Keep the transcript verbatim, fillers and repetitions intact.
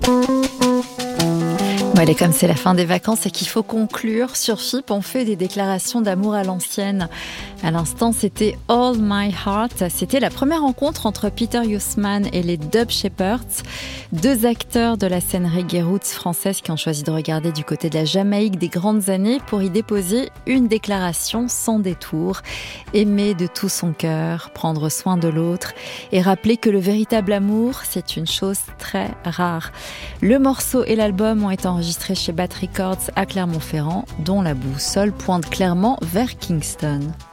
Bon, allez, comme c'est la fin des vacances et qu'il faut conclure, sur F I P, on fait des déclarations d'amour à l'ancienne. À l'instant, c'était All My Heart. C'était la première rencontre entre Peter Huisman et les Dub Shepherds, deux acteurs de la scène reggae roots française qui ont choisi de regarder du côté de la Jamaïque des grandes années pour y déposer une déclaration sans détour. Aimer de tout son cœur, prendre soin de l'autre et rappeler que le véritable amour, c'est une chose très rare. Le morceau et l'album ont été enregistrés chez Bat Records à Clermont-Ferrand, dont la boussole pointe clairement vers Kingston.